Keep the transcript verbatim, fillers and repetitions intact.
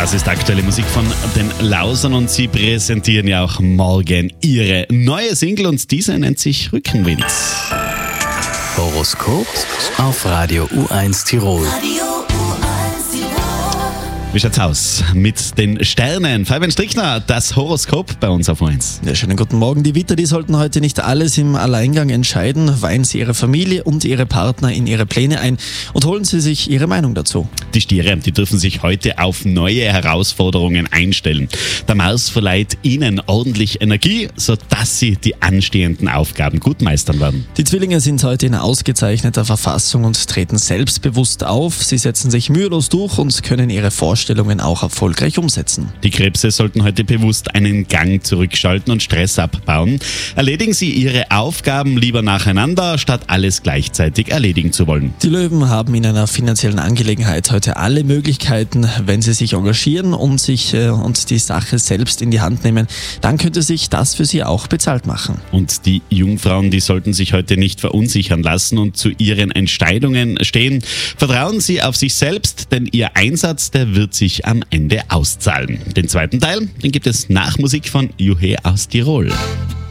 Das ist aktuelle Musik von den Lausern und sie präsentieren ja auch morgen ihre neue Single und diese nennt sich Rückenwind. Horoskop auf Radio U eins Tirol. Wie schaut's aus mit den Sternen? Fabian Strickner, das Horoskop bei uns auf U eins. Ja, schönen guten Morgen. Die Widder, die sollten heute nicht alles im Alleingang entscheiden. Weihen Sie Ihre Familie und Ihre Partner in Ihre Pläne ein und holen Sie sich Ihre Meinung dazu. Die Stiere, die dürfen sich heute auf neue Herausforderungen einstellen. Der Mars verleiht Ihnen ordentlich Energie, sodass Sie die anstehenden Aufgaben gut meistern werden. Die Zwillinge sind heute in ausgezeichneter Verfassung und treten selbstbewusst auf. Sie setzen sich mühelos durch und können ihre Vorstellungen auch erfolgreich umsetzen. Die Krebse sollten heute bewusst einen Gang zurückschalten und Stress abbauen. Erledigen Sie Ihre Aufgaben lieber nacheinander, statt alles gleichzeitig erledigen zu wollen. Die Löwen haben in einer finanziellen Angelegenheit heute alle Möglichkeiten. Wenn sie sich engagieren und sich äh, und die Sache selbst in die Hand nehmen, dann könnte sich das für sie auch bezahlt machen. Und die Jungfrauen, die sollten sich heute nicht verunsichern lassen und zu ihren Entscheidungen stehen. Vertrauen Sie auf sich selbst, denn Ihr Einsatz, der wird sich am Ende auszahlen. Den zweiten Teil, den gibt es nach Musik von Juhe aus Tirol.